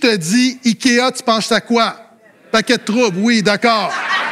te dis Ikea, tu penses à quoi? Paquet de troubles, oui, d'accord.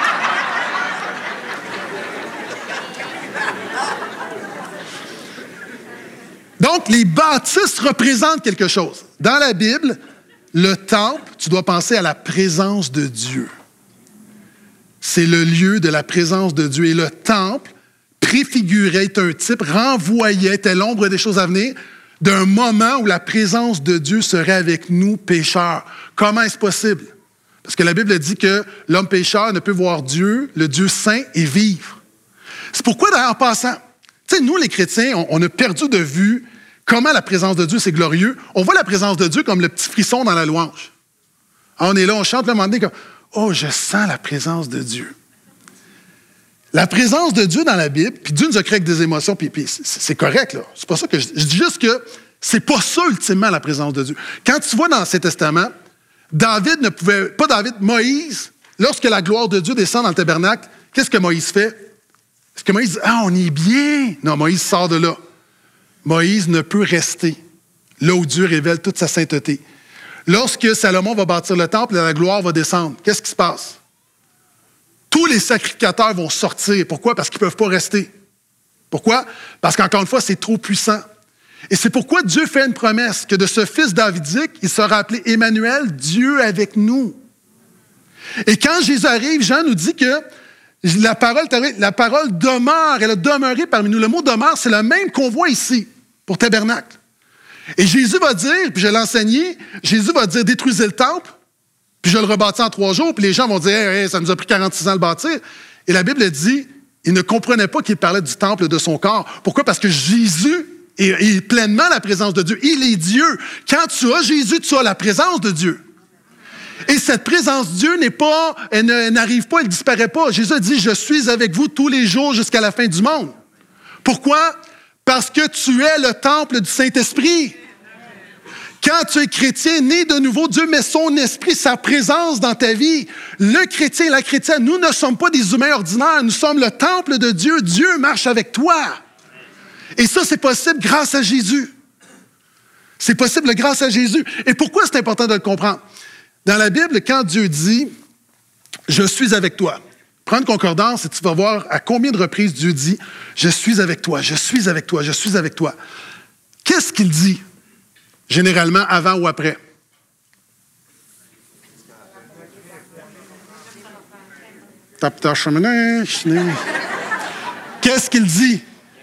Donc, les bâtisses représentent quelque chose. Dans la Bible, le temple, tu dois penser à la présence de Dieu. C'est le lieu de la présence de Dieu. Et le temple préfigurait, est un type, renvoyait, était l'ombre des choses à venir, d'un moment où la présence de Dieu serait avec nous, pécheurs. Comment est-ce possible? Parce que la Bible dit que l'homme pécheur ne peut voir Dieu, le Dieu saint, et vivre. C'est pourquoi, d'ailleurs, en passant, tu sais, nous, les chrétiens, on a perdu de vue comment la présence de Dieu, c'est glorieux. On voit la présence de Dieu comme le petit frisson dans la louange. Alors, on est là, on chante, là, à un moment donné, comme « Oh, je sens la présence de Dieu ». La présence de Dieu dans la Bible, puis Dieu nous a créé avec des émotions, puis c'est correct, là. C'est pas ça que je dis juste que c'est pas ça, ultimement, la présence de Dieu. Quand tu vois dans l'Ancien Testament, Moïse, lorsque la gloire de Dieu descend dans le tabernacle, qu'est-ce que Moïse fait? Est-ce que Moïse dit « Ah, on est bien! » Non, Moïse sort de là. Moïse ne peut rester là où Dieu révèle toute sa sainteté. Lorsque Salomon va bâtir le temple, la gloire va descendre. Qu'est-ce qui se passe? Tous les sacrificateurs vont sortir. Pourquoi? Parce qu'ils ne peuvent pas rester. Pourquoi? Parce qu'encore une fois, c'est trop puissant. Et c'est pourquoi Dieu fait une promesse, que de ce fils davidique, il sera appelé Emmanuel, Dieu avec nous. Et quand Jésus arrive, Jean nous dit que la parole demeure, elle a demeuré parmi nous. Le mot demeure, c'est le même qu'on voit ici, pour tabernacle. Et Jésus va dire, puis je l'ai enseigné, Jésus va dire, détruisez le temple, puis je le rebâtis en 3 jours, puis les gens vont dire, hey, ça nous a pris 46 ans de le bâtir. Et la Bible dit, ils ne comprenaient pas qu'il parlait du temple de son corps. Pourquoi? Parce que Jésus est pleinement la présence de Dieu. Il est Dieu. Quand tu as Jésus, tu as la présence de Dieu. Et cette présence de Dieu elle n'arrive pas, elle ne disparaît pas. Jésus a dit, je suis avec vous tous les jours jusqu'à la fin du monde. Pourquoi? Parce que tu es le temple du Saint-Esprit. Quand tu es chrétien, né de nouveau, Dieu met son esprit, sa présence dans ta vie. Le chrétien, la chrétienne, nous ne sommes pas des humains ordinaires, nous sommes le temple de Dieu. Dieu marche avec toi. Et ça, c'est possible grâce à Jésus. C'est possible grâce à Jésus. Et pourquoi c'est important de le comprendre? Dans la Bible, quand Dieu dit « Je suis avec toi », prends une concordance et tu vas voir à combien de reprises Dieu dit « Je suis avec toi, je suis avec toi, je suis avec toi ». Qu'est-ce qu'il dit généralement avant ou après? Tape ta cheminée. Qu'est-ce qu'il dit?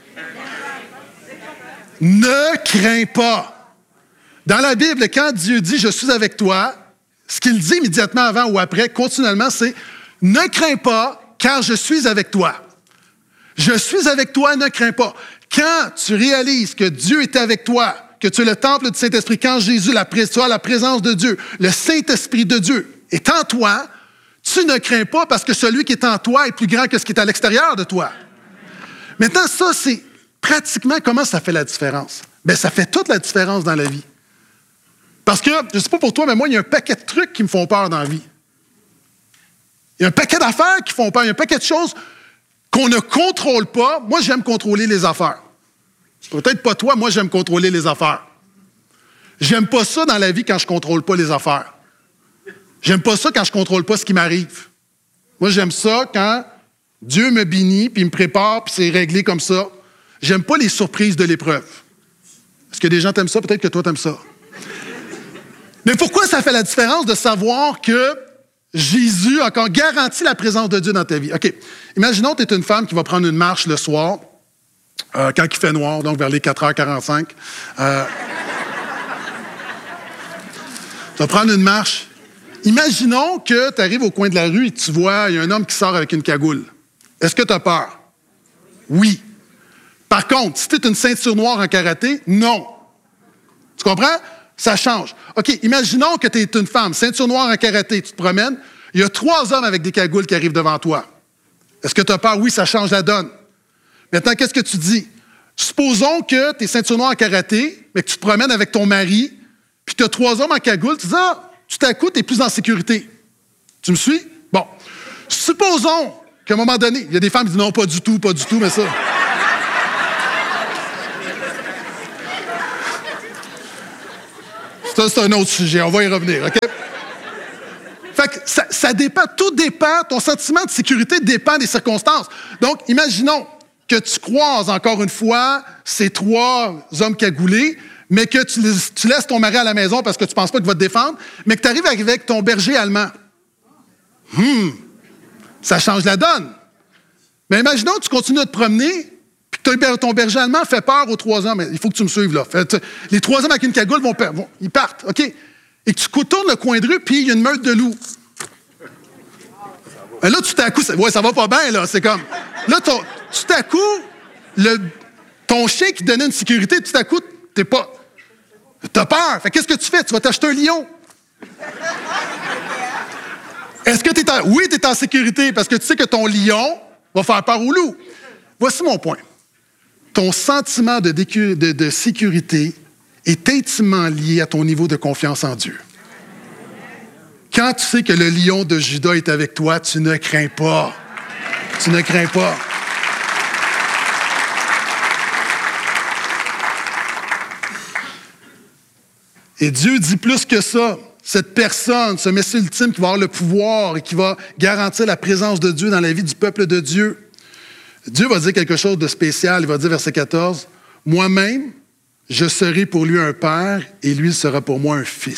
Ne crains pas. Dans la Bible, quand Dieu dit « Je suis avec toi », ce qu'il dit immédiatement avant ou après, continuellement, c'est « Ne crains pas, car je suis avec toi. » Je suis avec toi, ne crains pas. Quand tu réalises que Dieu est avec toi, que tu es le temple du Saint-Esprit, quand Jésus, tu as la présence de Dieu, le Saint-Esprit de Dieu est en toi, tu ne crains pas parce que celui qui est en toi est plus grand que ce qui est à l'extérieur de toi. Maintenant, ça, c'est pratiquement comment ça fait la différence. Bien, ça fait toute la différence dans la vie. Parce que, je ne sais pas pour toi, mais moi, il y a un paquet de trucs qui me font peur dans la vie. Il y a un paquet d'affaires qui font peur. Il y a un paquet de choses qu'on ne contrôle pas. Moi, j'aime contrôler les affaires. Peut-être pas toi, moi, j'aime contrôler les affaires. J'aime pas ça dans la vie quand je ne contrôle pas les affaires. J'aime pas ça quand je ne contrôle pas ce qui m'arrive. Moi, j'aime ça quand Dieu me bénit, puis il me prépare, puis c'est réglé comme ça. J'aime pas les surprises de l'épreuve. Est-ce que des gens t'aiment ça? Peut-être que toi, t'aimes ça. Mais pourquoi ça fait la différence de savoir que Jésus a encore garanti la présence de Dieu dans ta vie? OK. Imaginons que tu es une femme qui va prendre une marche le soir, quand il fait noir, donc vers les 4h45. Tu vas prendre une marche. Imaginons que tu arrives au coin de la rue et tu vois, il y a un homme qui sort avec une cagoule. Est-ce que tu as peur? Oui. Par contre, si tu es une ceinture noire en karaté, non. Tu comprends? Ça change. OK, imaginons que tu es une femme, ceinture noire en karaté, tu te promènes, il y a 3 hommes avec des cagoules qui arrivent devant toi. Est-ce que tu as peur? Oui, ça change la donne. Maintenant, qu'est-ce que tu dis? Supposons que tu es ceinture noire en karaté, mais que tu te promènes avec ton mari, puis tu as 3 hommes en cagoule, tu dis, tout à coup, tu es plus en sécurité. Tu me suis? Bon. Supposons qu'à un moment donné, il y a des femmes qui disent non, pas du tout, mais ça. Ça, c'est un autre sujet. On va y revenir, OK? Fait que ça dépend, tout dépend, ton sentiment de sécurité dépend des circonstances. Donc, imaginons que tu croises encore une fois ces 3 hommes cagoulés, mais que tu laisses ton mari à la maison parce que tu ne penses pas qu'il va te défendre, mais que tu arrives avec ton berger allemand. Ça change la donne. Mais imaginons que tu continues de te promener, puis que ton berger allemand fait peur aux 3 hommes. Il faut que tu me suives, là. Les 3 hommes avec une cagoule ils partent, OK? Et que tu tournes le coin de rue, puis il y a une meute de loups. Et là, tout à coup, ça va pas bien, là. C'est comme... Là, tout à coup, ton chien qui te donnait une sécurité, tout à coup, t'as peur. Fait qu'est-ce que tu fais? Tu vas t'acheter un lion. Est-ce que oui, t'es en sécurité parce que tu sais que ton lion va faire peur au loup. Voici mon point. Ton sentiment de sécurité est intimement lié à ton niveau de confiance en Dieu. Quand tu sais que le lion de Juda est avec toi, tu ne crains pas. Tu ne crains pas. Et Dieu dit plus que ça. Cette personne, ce Messie ultime qui va avoir le pouvoir et qui va garantir la présence de Dieu dans la vie du peuple de Dieu. Dieu va dire quelque chose de spécial. Il va dire, verset 14, « Moi-même, je serai pour lui un père et lui sera pour moi un fils. »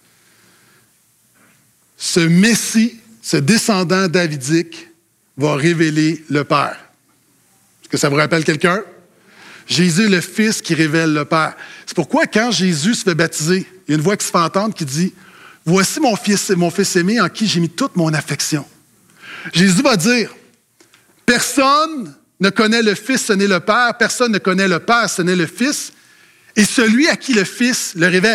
Ce Messie, ce descendant davidique, va révéler le Père. Est-ce que ça vous rappelle quelqu'un? Jésus est le Fils qui révèle le Père. C'est pourquoi quand Jésus se fait baptiser, il y a une voix qui se fait entendre qui dit « Voici mon fils aimé en qui j'ai mis toute mon affection. » Jésus va dire « Personne ne connaît le Fils, ce n'est le Père. Personne ne connaît le Père, ce n'est le Fils. Et celui à qui le Fils le révèle. »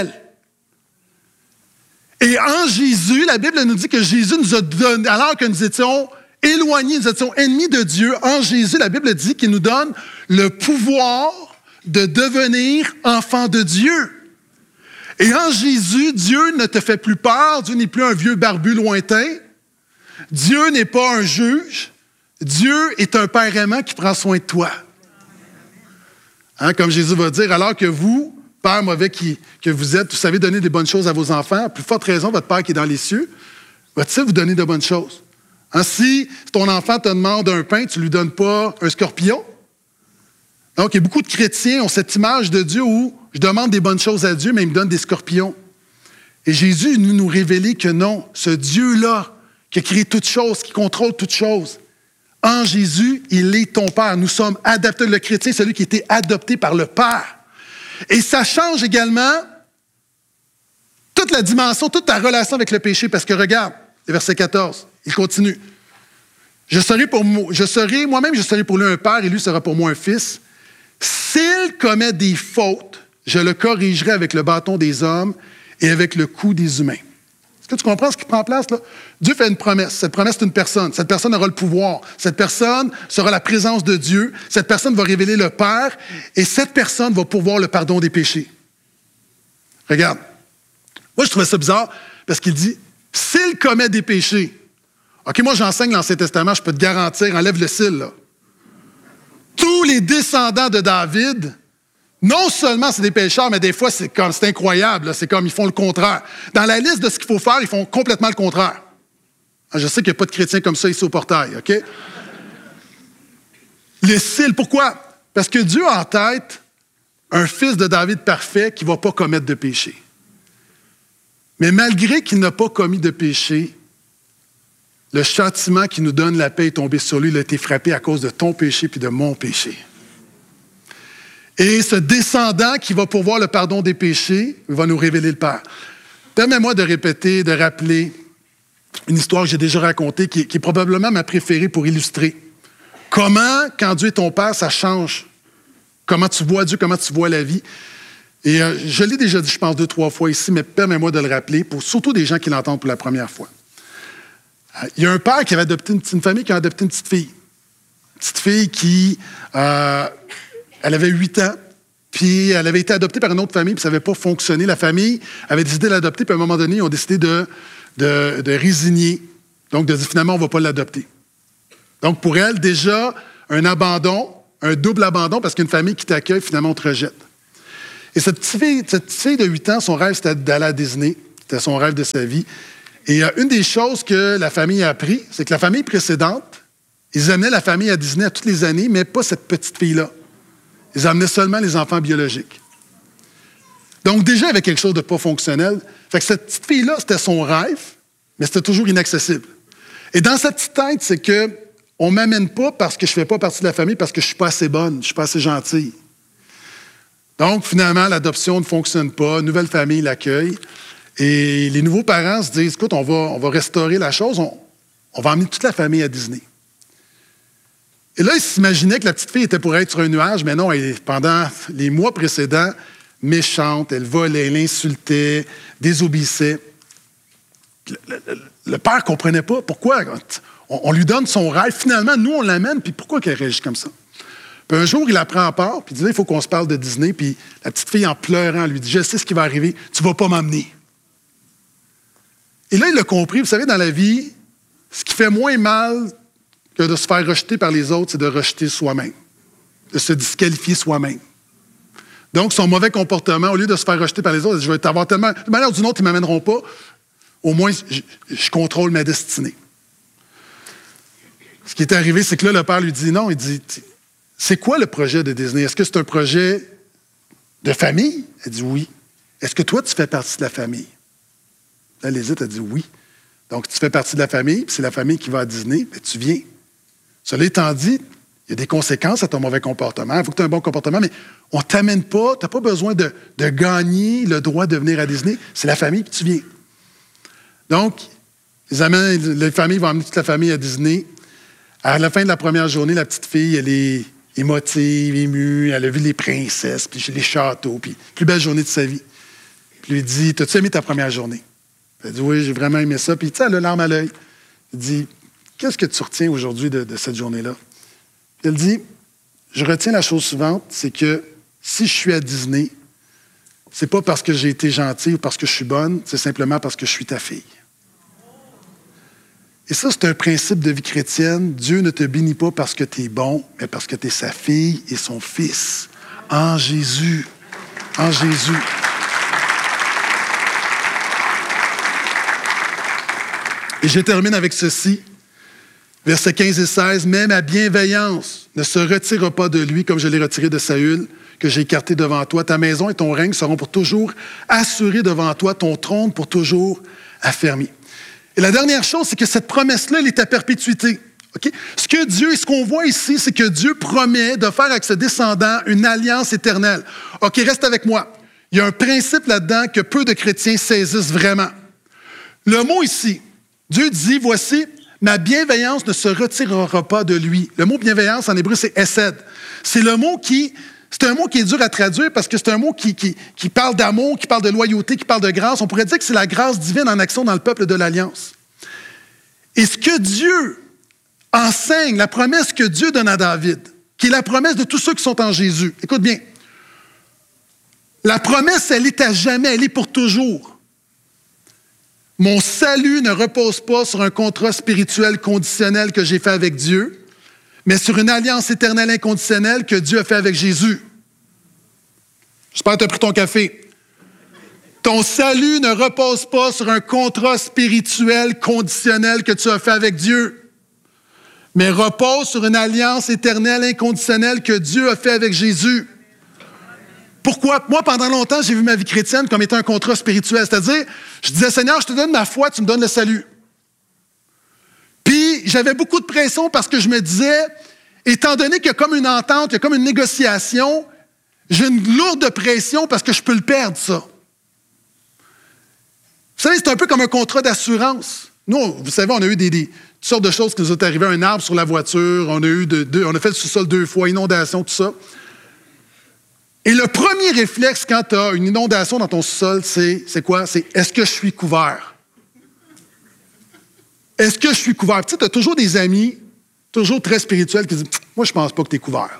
Et en Jésus, la Bible nous dit que Jésus nous a donné, alors que nous étions éloignés, nous étions ennemis de Dieu, en Jésus, la Bible dit qu'il nous donne le pouvoir de devenir enfant de Dieu. Et en Jésus, Dieu ne te fait plus peur, Dieu n'est plus un vieux barbu lointain, Dieu n'est pas un juge, Dieu est un Père aimant qui prend soin de toi. Hein, comme Jésus va dire, alors que vous, Père mauvais que vous êtes, vous savez donner des bonnes choses à vos enfants, à plus forte raison, votre Père qui est dans les cieux, va-t-il vous donner de bonnes choses? Hein, si ton enfant te demande un pain, tu ne lui donnes pas un scorpion? Donc, il y a beaucoup de chrétiens ont cette image de Dieu où je demande des bonnes choses à Dieu, mais il me donne des scorpions. Et Jésus nous révélait que non, ce Dieu-là, qui a créé toutes choses, qui contrôle toutes choses, en Jésus, il est ton Père. Nous sommes adoptés. Le chrétien, celui qui a été adopté par le Père. Et ça change également toute la dimension, toute ta relation avec le péché. Parce que regarde, le verset 14, il continue. Moi-même, je serai pour lui un père et lui sera pour moi un fils. S'il commet des fautes, je le corrigerai avec le bâton des hommes et avec le coup des humains. Est-ce que tu comprends ce qui prend place là? Dieu fait une promesse. Cette promesse, c'est une personne. Cette personne aura le pouvoir. Cette personne sera la présence de Dieu. Cette personne va révéler le Père. Et cette personne va pourvoir le pardon des péchés. Regarde. Moi, je trouvais ça bizarre parce qu'il dit, s'il commet des péchés. OK, moi, j'enseigne l'Ancien Testament, je peux te garantir, enlève le s'il, là. Tous les descendants de David, non seulement c'est des pécheurs, mais des fois, c'est incroyable. Là. C'est comme, ils font le contraire. Dans la liste de ce qu'il faut faire, ils font complètement le contraire. Je sais qu'il n'y a pas de chrétiens comme ça ici au portail, OK? Le s'il, pourquoi? Parce que Dieu a en tête un fils de David parfait qui ne va pas commettre de péché. Mais malgré qu'il n'a pas commis de péché, le châtiment qui nous donne la paix est tombé sur lui. Il a été frappé à cause de ton péché puis de mon péché. Et ce descendant qui va pourvoir le pardon des péchés va nous révéler le Père. Permets-moi de répéter, de rappeler une histoire que j'ai déjà racontée qui est probablement ma préférée pour illustrer comment, quand Dieu est ton Père, ça change. Comment tu vois Dieu, comment tu vois la vie. Et je l'ai déjà dit, je pense, 2-3 fois ici, mais permets-moi de le rappeler, pour surtout des gens qui l'entendent pour la première fois. Il y a un père qui avait adopté une famille qui a adopté une petite fille. Une petite fille qui... elle avait 8 ans, puis elle avait été adoptée par une autre famille, puis ça n'avait pas fonctionné. La famille avait décidé de l'adopter, puis à un moment donné, ils ont décidé de résigner. Donc, de dire finalement, on ne va pas l'adopter. Donc, pour elle, déjà, un abandon, un double abandon, parce qu'une famille qui t'accueille, finalement, on te rejette. Et cette petite fille de 8 ans, son rêve, c'était d'aller à Disney. C'était son rêve de sa vie. Et une des choses que la famille a appris, c'est que la famille précédente, ils amenaient la famille à Disney à toutes les années, mais pas cette petite fille-là. Ils amenaient seulement les enfants biologiques. Donc, déjà, il y avait quelque chose de pas fonctionnel. Fait que cette petite fille-là, c'était son rêve, mais c'était toujours inaccessible. Et dans sa petite tête, c'est que on ne m'amène pas parce que je ne fais pas partie de la famille, parce que je ne suis pas assez bonne, je ne suis pas assez gentille. Donc, finalement, l'adoption ne fonctionne pas. Nouvelle famille l'accueille. Et les nouveaux parents se disent, écoute, on va restaurer la chose, on va emmener toute la famille à Disney. Et là, ils s'imaginaient que la petite fille était pour être sur un nuage, mais non, pendant les mois précédents, méchante, elle volait, elle insultait, désobéissait. Le père ne comprenait pas pourquoi. On lui donne son rêve. Finalement, nous, on l'amène, puis pourquoi qu'elle réagit comme ça? Puis un jour, il la prend à part, puis il dit, il faut qu'on se parle de Disney. Puis la petite fille, en pleurant, lui dit, je sais ce qui va arriver, tu ne vas pas m'emmener. Et là, il a compris. Vous savez, dans la vie, ce qui fait moins mal que de se faire rejeter par les autres, c'est de rejeter soi-même, de se disqualifier soi-même. Donc, son mauvais comportement, au lieu de se faire rejeter par les autres, je vais t'avoir tellement... De manière ou d'une autre, ils ne m'amèneront pas. Au moins, je contrôle ma destinée. Ce qui est arrivé, c'est que là, le père lui dit non. Il dit, c'est quoi le projet de Disney? Est-ce que c'est un projet de famille? Elle dit oui. Est-ce que toi, tu fais partie de la famille? Là, elle hésite, elle dit oui. Donc, tu fais partie de la famille, puis c'est la famille qui va à Disney, bien, tu viens. Cela étant dit, il y a des conséquences à ton mauvais comportement. Il faut que tu aies un bon comportement, mais on ne t'amène pas, tu n'as pas besoin de gagner le droit de venir à Disney. C'est la famille, puis tu viens. Donc, les familles vont amener toute la famille à Disney. À la fin de la première journée, la petite fille, elle est émotive, émue, elle a vu les princesses, puis les châteaux, puis plus belle journée de sa vie. Puis il lui dit, t'as-tu aimé ta première journée? Elle dit, oui, j'ai vraiment aimé ça. Puis tu sais, elle a l'arme à l'œil. Il dit, qu'est-ce que tu retiens aujourd'hui de cette journée-là? Puis elle dit, je retiens la chose suivante, c'est que si je suis à Disney, c'est pas parce que j'ai été gentille ou parce que je suis bonne, c'est simplement parce que je suis ta fille. Et ça, c'est un principe de vie chrétienne. Dieu ne te bénit pas parce que tu es bon, mais parce que tu es sa fille et son fils. En Jésus. En Jésus. Et je termine avec ceci. Versets 15 et 16. « Mais ma bienveillance ne se retirera pas de lui comme je l'ai retiré de Saül, que j'ai écarté devant toi. Ta maison et ton règne seront pour toujours assurés devant toi, ton trône pour toujours affermi. » Et la dernière chose, c'est que cette promesse-là, elle est à perpétuité. Okay? Ce qu'on voit ici, c'est que Dieu promet de faire avec ses descendants une alliance éternelle. OK, reste avec moi. Il y a un principe là-dedans que peu de chrétiens saisissent vraiment. Le mot ici, Dieu dit, voici, ma bienveillance ne se retirera pas de lui. Le mot bienveillance en hébreu, c'est hesed. C'est un mot qui est dur à traduire parce que c'est un mot qui parle d'amour, qui parle de loyauté, qui parle de grâce. On pourrait dire que c'est la grâce divine en action dans le peuple de l'Alliance. Et ce que Dieu enseigne, la promesse que Dieu donne à David, qui est la promesse de tous ceux qui sont en Jésus. Écoute bien. La promesse, elle est à jamais, elle est pour toujours. Mon salut ne repose pas sur un contrat spirituel conditionnel que j'ai fait avec Dieu, mais sur une alliance éternelle inconditionnelle que Dieu a fait avec Jésus. J'espère que tu as pris ton café. Ton salut ne repose pas sur un contrat spirituel conditionnel que tu as fait avec Dieu, mais repose sur une alliance éternelle inconditionnelle que Dieu a fait avec Jésus. Pourquoi? Moi, pendant longtemps, j'ai vu ma vie chrétienne comme étant un contrat spirituel. C'est-à-dire, je disais, Seigneur, je te donne ma foi, tu me donnes le salut. Puis, j'avais beaucoup de pression parce que je me disais, étant donné qu'il y a comme une entente, il y a comme une négociation, j'ai une lourde pression parce que je peux le perdre, ça. Vous savez, c'est un peu comme un contrat d'assurance. Nous, vous savez, on a eu toutes sortes de choses qui nous sont arrivées. Un arbre sur la voiture, on a fait le sous-sol 2 fois, inondation, tout ça. Et le premier réflexe quand tu as une inondation dans ton sous-sol, c'est quoi? C'est est-ce que je suis couvert? Est-ce que je suis couvert? Tu sais, tu as toujours des amis, toujours très spirituels, qui disent moi, je pense pas que tu es couvert.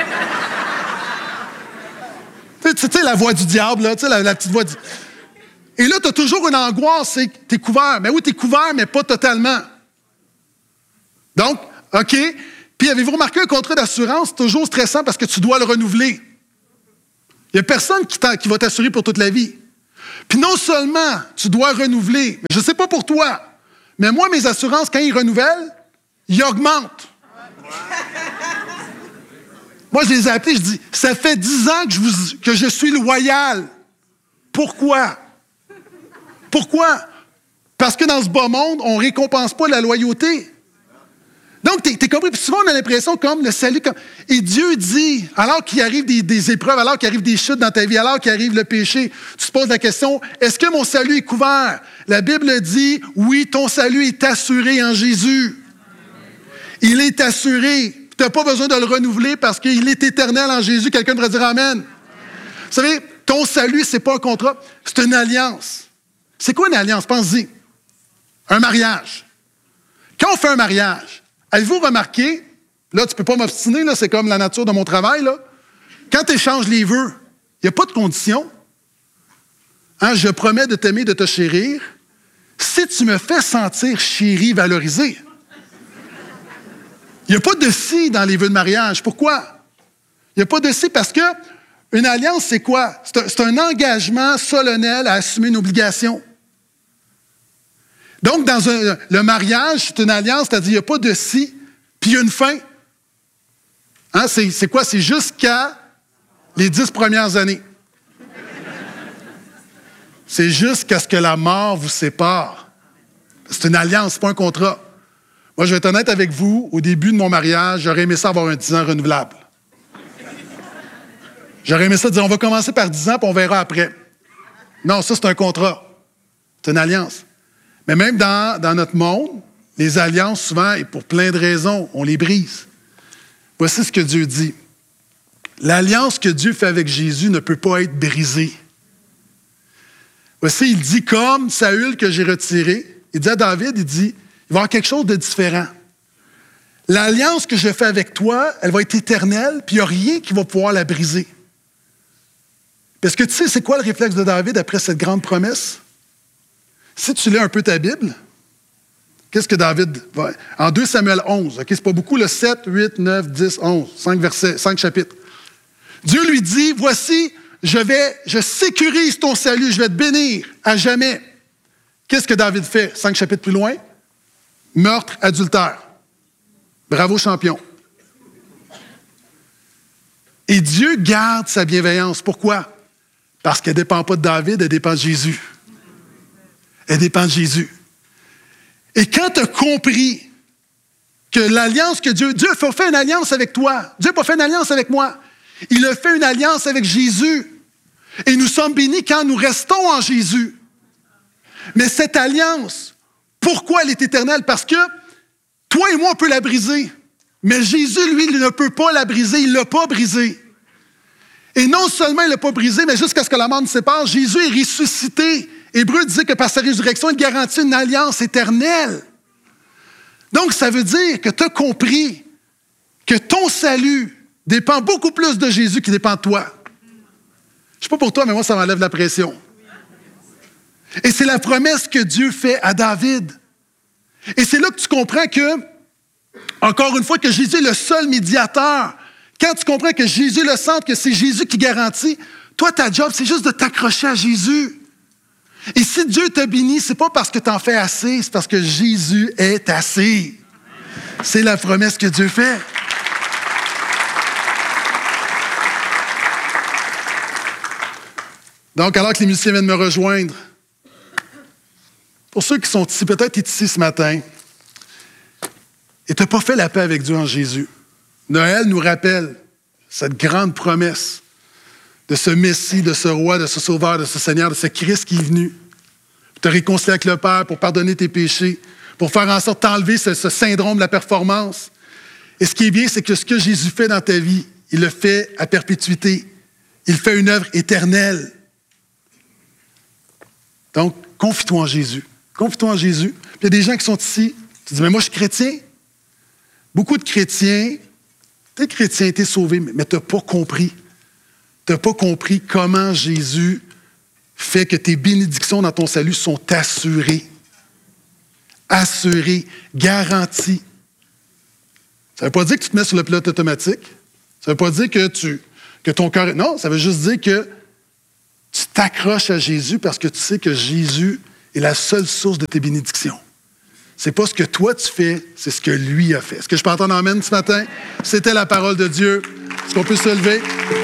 Tu sais, la voix du diable, là, tu sais, la petite voix du... Et là, tu as toujours une angoisse, c'est que tu es couvert. Mais oui, tu es couvert, mais pas totalement. Donc, OK. Puis, avez-vous remarqué un contrat d'assurance, c'est toujours stressant parce que tu dois le renouveler. Il n'y a personne qui va t'assurer pour toute la vie. Puis non seulement tu dois renouveler, je ne sais pas pour toi, mais moi, mes assurances, quand ils renouvellent, ils augmentent. Moi, je les ai appelés, je dis, ça fait 10 ans que je suis loyal. Pourquoi? Pourquoi? Parce que dans ce bas monde, on ne récompense pas la loyauté. Donc, t'es compris? Puis souvent, on a l'impression comme le salut. Et Dieu dit, alors qu'il arrive des épreuves, alors qu'il arrive des chutes dans ta vie, alors qu'il arrive le péché, tu te poses la question, est-ce que mon salut est couvert? La Bible dit, oui, ton salut est assuré en Jésus. Il est assuré. Tu n'as pas besoin de le renouveler parce qu'il est éternel en Jésus. Quelqu'un devrait dire Amen. Vous savez, ton salut, ce n'est pas un contrat, c'est une alliance. C'est quoi une alliance? Pense-y. Un mariage. Quand on fait un mariage, avez-vous remarqué, là, tu ne peux pas m'obstiner, là, c'est comme la nature de mon travail, là. Quand tu échanges les vœux, il n'y a pas de condition. Hein, je promets de t'aimer, de te chérir. Si tu me fais sentir chéri, valorisé, il n'y a pas de si dans les vœux de mariage. Pourquoi? Il n'y a pas de si parce que une alliance, c'est quoi? C'est un engagement solennel à assumer une obligation. Donc, dans le mariage, c'est une alliance, c'est-à-dire il n'y a pas de si, puis il y a une fin. Hein, c'est quoi? C'est jusqu'à les 10 premières années. C'est jusqu'à ce que la mort vous sépare. C'est une alliance, ce n'est pas un contrat. Moi, je vais être honnête avec vous, au début de mon mariage, j'aurais aimé ça avoir un 10 ans renouvelable. J'aurais aimé ça dire, on va commencer par 10 ans, puis on verra après. Non, ça, c'est un contrat. C'est une alliance. Mais même dans notre monde, les alliances, souvent, et pour plein de raisons, on les brise. Voici ce que Dieu dit. L'alliance que Dieu fait avec Jésus ne peut pas être brisée. Voici, il dit, comme Saül que j'ai retiré, il dit à David, il dit, il va y avoir quelque chose de différent. L'alliance que je fais avec toi, elle va être éternelle, puis il n'y a rien qui va pouvoir la briser. Parce que tu sais, c'est quoi le réflexe de David après cette grande promesse? Si tu lis un peu ta Bible, qu'est-ce que David va... En 2 Samuel 11, okay, c'est pas beaucoup, le 7, 8, 9, 10, 11, 5 versets, 5 chapitres. Dieu lui dit, voici, je sécurise ton salut, je vais te bénir à jamais. Qu'est-ce que David fait 5 chapitres plus loin? Meurtre, adultère. Bravo, champion. Et Dieu garde sa bienveillance. Pourquoi? Parce qu'elle ne dépend pas de David, elle dépend de Jésus. Elle dépend de Jésus. Et quand tu as compris que l'alliance que Dieu a fait une alliance avec toi, Dieu n'a pas fait une alliance avec moi. Il a fait une alliance avec Jésus. Et nous sommes bénis quand nous restons en Jésus. Mais cette alliance, pourquoi elle est éternelle? Parce que toi et moi, on peut la briser. Mais Jésus, lui, il ne peut pas la briser. Il ne l'a pas brisée. Et non seulement il ne l'a pas brisée, mais jusqu'à ce que la mort nous sépare, Jésus est ressuscité. Hébreu disait que par sa résurrection, il garantit une alliance éternelle. Donc, ça veut dire que tu as compris que ton salut dépend beaucoup plus de Jésus qu'il dépend de toi. Je ne sais pas pour toi, mais moi, ça m'enlève la pression. Et c'est la promesse que Dieu fait à David. Et c'est là que tu comprends que, encore une fois, que Jésus est le seul médiateur. Quand tu comprends que Jésus le centre, que c'est Jésus qui garantit, toi, ta job, c'est juste de t'accrocher à Jésus. Et si Dieu t'a béni, c'est pas parce que tu en fais assez, c'est parce que Jésus est assez. C'est la promesse que Dieu fait. Donc, alors que les musiciens viennent me rejoindre, pour ceux qui sont ici, peut-être ici ce matin, et tu n'as pas fait la paix avec Dieu en Jésus, Noël nous rappelle cette grande promesse de ce Messie, de ce roi, de ce sauveur, de ce Seigneur, de ce Christ qui est venu pour te réconcilier avec le Père, pour pardonner tes péchés, pour faire en sorte d'enlever ce syndrome de la performance. Et ce qui est bien, c'est que ce que Jésus fait dans ta vie, il le fait à perpétuité. Il fait une œuvre éternelle. Donc, confie-toi en Jésus. Confie-toi en Jésus. Puis il y a des gens qui sont ici, tu dis, mais moi je suis chrétien. Beaucoup de chrétiens, tu es chrétien, tu es sauvé, mais tu n'as pas compris. Tu n'as pas compris comment Jésus fait que tes bénédictions dans ton salut sont assurées. Assurées, garanties. Ça ne veut pas dire que tu te mets sur le pilote automatique. Ça ne veut pas dire que tu que ton cœur... Non, ça veut juste dire que tu t'accroches à Jésus parce que tu sais que Jésus est la seule source de tes bénédictions. C'est pas ce que toi tu fais, c'est ce que lui a fait. Est-ce que je peux entendre amen ce matin? C'était la parole de Dieu. Est-ce qu'on peut se lever?